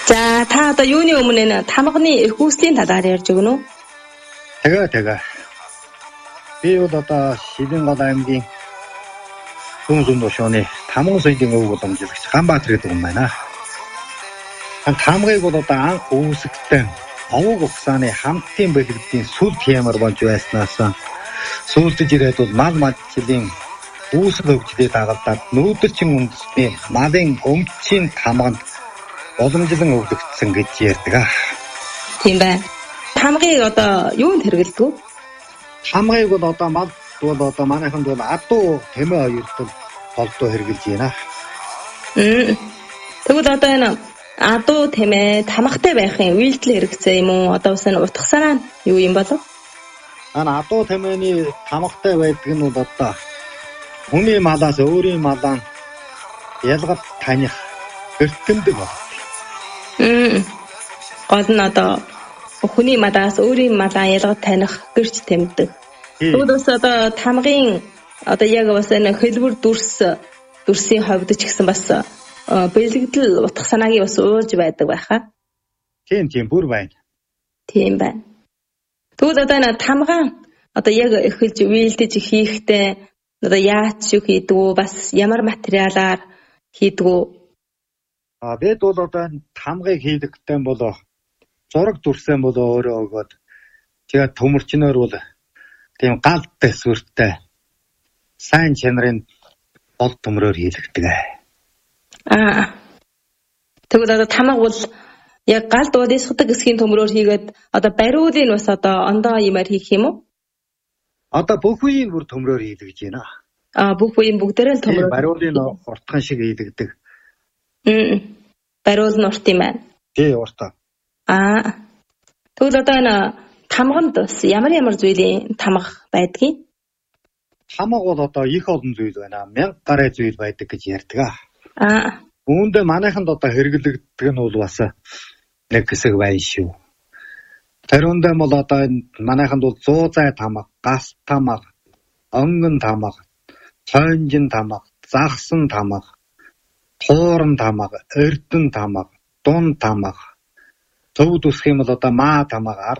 За та одоо юуны өмнө энэ тамганы эрх үүслийн талаар ярьж өгнө үү? Тэгээ. Би бол одоо Шилэн гол аймгийн Сүнзүн тушууны тамган соёлын өв боломжлагч Ганбаатар гэдэг юм байна. Тамгыг бол одоо анх үүсгэхдээ овог угсааны хамтын бэлгэдийн сүл хямар болж байснаас сүүлдэж ирээд бол мал малчлалын үүсэл хөгжлийг дагалдаад нүүдэлчин үндэсний малын өмчийн тамганд боломжлон өвлөгдсөн гэж ярьдаг. Тийм байна. Тамгыг одоо юунд хэрэглэдэг вэ? Тамгыг бол одоо мал бол одоо манайханд бол адуу тэмээ хоёрт голдуу хэрэгжилж байна. Тэгвэл одоо энэ адуу тэмээ тамгатай байхын үйлдэл хэрэгцээ юм уу? Одоо бас энэ утгасараа юу юм болов? Адуу тэмээний тамгатай байдаг нь бол одоо хүний малаас өөрийн малаа ялгаж таних эртэмдэг байна. Гол нь одоо хүний малаас өөрийн малаа ялгаж таних гэрч тэмдэг. Тэгвэл бас одоо тамгын одоо яг бас энэ хэлбэр дүрсийн хувьд ч гэсэн бас бэлэгдэл утга санаагийн бас уурж байдаг байхаа. Тийм бүр байна. Тийм байна. Тэгвэл одоо энэ тамгаан одоо яг эхэлж үйлдэж хийхдээ одоо яаж юу хийдэг вэ? Бас ямар материалаар хийдэг вэ? Бид бол одоо тамгыг хийхдээ бол зураг дүрсэн бол өөрөө өгөөд тэгээд төмөрчнөр бол тийм гал дэсвэртэй сайн чанарын бол төмрөөр хийлэгдэг. Тэгвэл одоо тамга бол яг гал дуудисгадаг хэсгийн төмрөөр хийгээд одоо бариулын бас одоо ондоо юмар хийх юм уу? Одоо бүх үеийн бүр төмрөөр хийлгэж байна. Бүх үеийн бүгдээрээ л төмрөөр. Бариулын уртхан шиг хийлэгдэг. Бариул нь урт юм байна. Тий, уртаа. Тэгвэл одоо энэ тамганд бас ямар зүйлийн тамга байдгийг? Тамга бол одоо их олон зүйл байна. 1000 гаруй зүйл байдаг гэж ярьдаг. Үүндээ манайханд одоо хэрэглэгддэг нь бол бас нэг хэсэг байна шүү. Тэрүүндээ бол одоо манайханд бол 100 зай тамга, гас тамга, онгон тамга, цонжин тамга, загсан тамга, тууран тамга, эрдэн тамга, дун тамга, төв дүсх юм бол одоо маа тамга, ард